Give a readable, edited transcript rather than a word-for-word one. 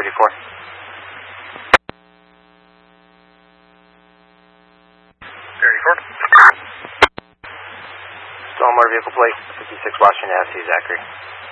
34. Stolen motor vehicle plate, 56 Washington Ave, Zachary.